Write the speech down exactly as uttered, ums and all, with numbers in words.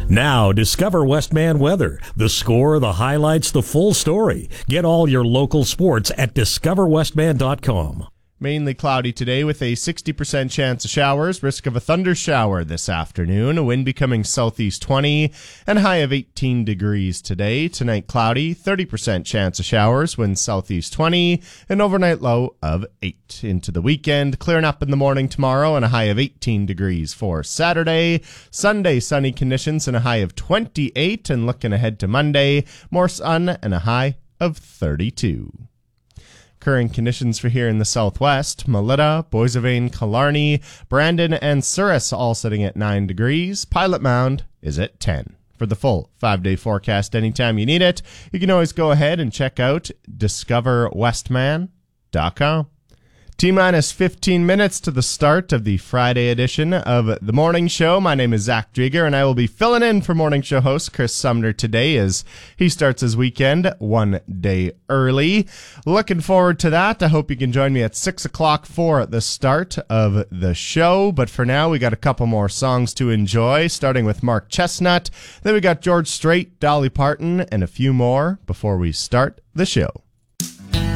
Now, discover Westman weather. The score, the highlights, the full story. Get all your local sports at discover westman dot com. Mainly cloudy today with a sixty percent chance of showers, risk of a thunder shower this afternoon, a wind becoming southeast twenty, and a high of eighteen degrees today. Tonight cloudy, thirty percent chance of showers, wind southeast twenty, an overnight low of eight. Into the weekend, clearing up in the morning tomorrow and a high of eighteen degrees for Saturday. Sunday, sunny conditions and a high of twenty-eight, and looking ahead to Monday, more sun and a high of thirty-two. Current conditions for here in the southwest, Melita, Boissevain, Killarney, Brandon, and Souris all sitting at nine degrees. Pilot Mound is at ten. For the full five-day forecast anytime you need it, you can always go ahead and check out discover westman dot com. T-minus fifteen minutes to the start of the Friday edition of The Morning Show. My name is Zach Drieger, and I will be filling in for Morning Show host Chris Sumner today as he starts his weekend one day early. Looking forward to that. I hope you can join me at six o'clock for the start of the show. But for now, we got a couple more songs to enjoy, starting with Mark Chestnut. Then we got George Strait, Dolly Parton, and a few more before we start the show.